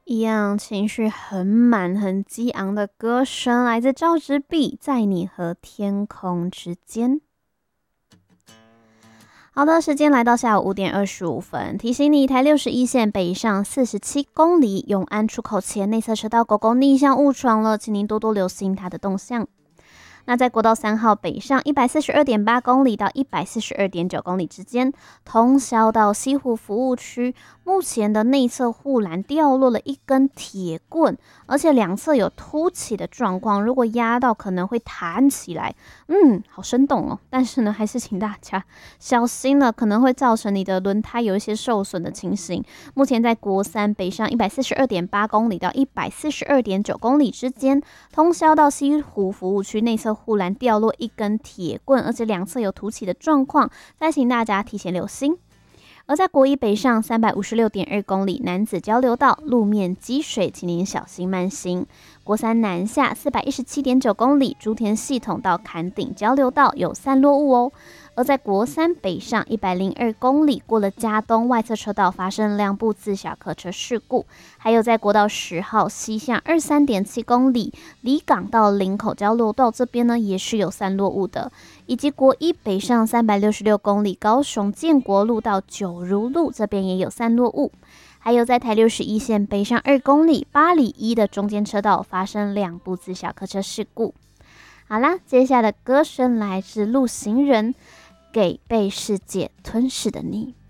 一样情绪很满、很激昂的歌声，来自赵之璧，在你和天空之间。好的，时间来到下午5点25分，提醒你，台61线北上47公里，永安出口前内侧车道狗狗逆向误闯了，请您多多留心它的动向。那在国道3号北上142.8公里到142.9公里之间，通霄到西湖服务区，目前的内侧护栏掉落了一根铁棍，而且两侧有凸起的状况，如果压到可能会弹起来。好生动哦。但是呢，还是请大家小心了，可能会造成你的轮胎有一些受损的情形。目前在国3北上142.8公里到142.9公里之间，通霄到西湖服务区内侧护栏掉落一根铁棍，而且两侧有凸起的状况，再请大家提前留心。而在国1北上356.2公里男子交流道路面积水，请您小心慢行。国3南下417.9公里竹田系统到坎顶交流道有散落物哦。而在国3北上102公里，过了嘉东外侧车道发生两部自小客车事故。还有在国道10号西向23.7公里，离港到林口交流道这边呢，也是有散落物的。以及国1北上366公里，高雄建国路到九如路这边也有散落物。还有在台61线北上2公里8里1的中间车道发生两部自小客车事故。好啦，接下来的歌声来自陆行人，给被世界吞噬的你。